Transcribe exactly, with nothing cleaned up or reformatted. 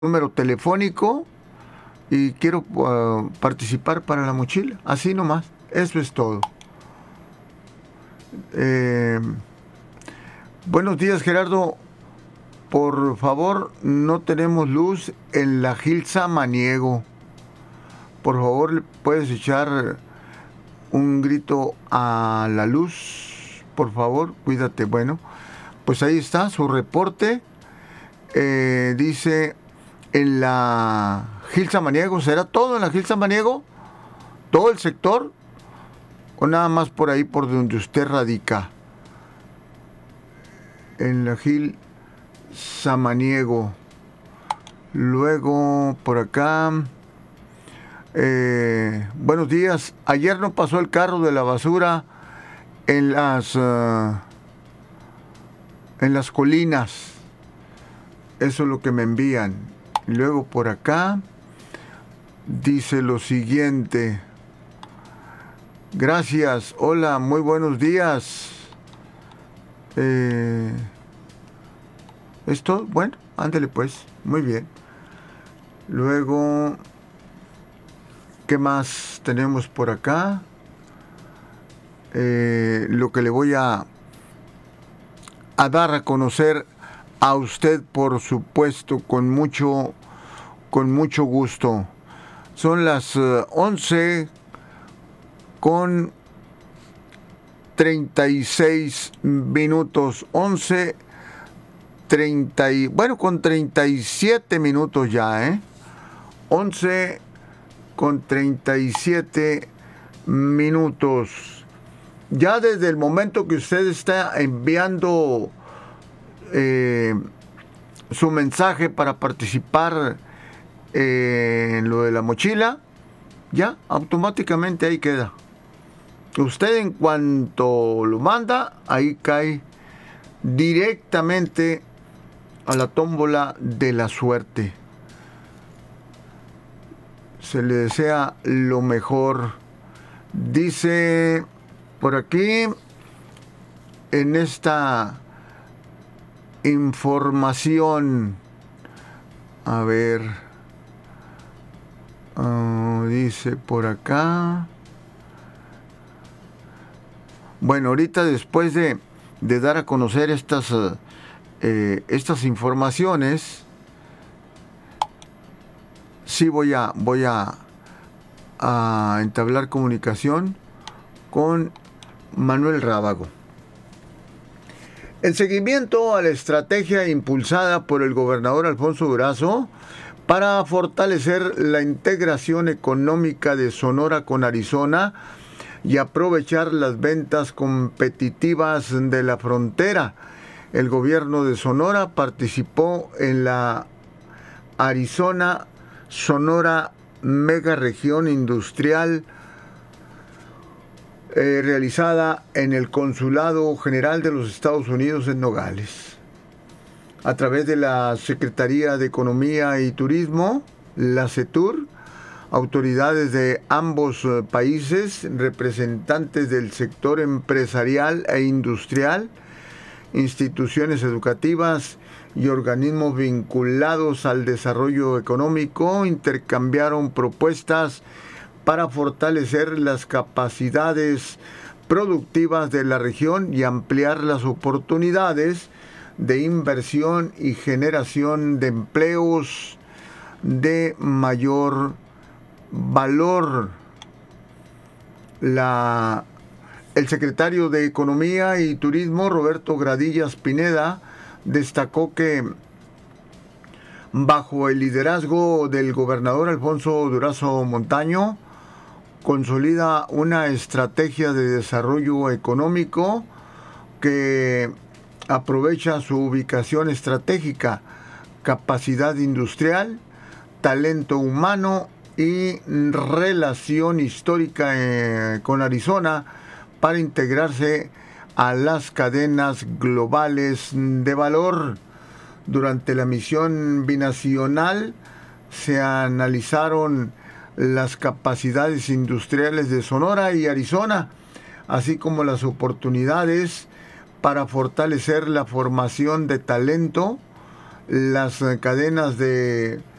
número telefónico y quiero uh, participar para la mochila. Así nomás. Eso es todo. Eh, buenos días, Gerardo. Por favor, no tenemos luz en la Gil Samaniego. Por favor, puedes echar un grito a la luz. Por favor, cuídate. Bueno, pues ahí está su reporte. Eh, dice en la Gil Samaniego. ¿Será todo en la Gil Samaniego? ¿Todo el sector? ¿O nada más por ahí por donde usted radica? En la Gil Samaniego. Luego por acá. Eh, buenos días. Ayer no pasó el carro de la basura en las uh, en las colinas. Eso es lo que me envían. Luego por acá dice lo siguiente. Gracias. Hola, muy buenos días. Eh, ¿Esto? Bueno, ándale pues. Muy bien. Luego, ¿qué más tenemos por acá? Eh, lo que le voy a, a dar a conocer a usted, por supuesto, con mucho, con mucho gusto. Son las uh, once con treinta y seis minutos. once, treinta y, bueno, con treinta y siete minutos ya, ¿eh? once con treinta y siete minutos. Ya desde el momento que usted está enviando eh, su mensaje para participar eh, en lo de la mochila, ya automáticamente ahí queda. Usted en cuanto lo manda, ahí cae directamente a la tómbola de la suerte. Se le desea lo mejor. Dice por aquí, en esta información, a ver, uh, dice por acá. Bueno, ahorita después de, de dar a conocer estas, uh, eh, estas informaciones, sí voy a, voy a, a entablar comunicación con Manuel Rábago. En seguimiento a la estrategia impulsada por el gobernador Alfonso Durazo para fortalecer la integración económica de Sonora con Arizona y aprovechar las ventas competitivas de la frontera, el gobierno de Sonora participó en la Arizona Sonora Mega Región Industrial eh, realizada en el Consulado General de los Estados Unidos en Nogales. A través de la Secretaría de Economía y Turismo, la CETUR, autoridades de ambos países, representantes del sector empresarial e industrial, instituciones educativas y organismos vinculados al desarrollo económico intercambiaron propuestas para fortalecer las capacidades productivas de la región y ampliar las oportunidades de inversión y generación de empleos de mayor valor. La, el secretario de Economía y Turismo, Roberto Gradillas Pineda, destacó que bajo el liderazgo del gobernador Alfonso Durazo Montaño, consolida una estrategia de desarrollo económico que aprovecha su ubicación estratégica, capacidad industrial, talento humano y relación histórica eh, con Arizona para integrarse a las cadenas globales de valor. Durante la misión binacional se analizaron las capacidades industriales de Sonora y Arizona, así como las oportunidades para fortalecer la formación de talento, las eh, cadenas de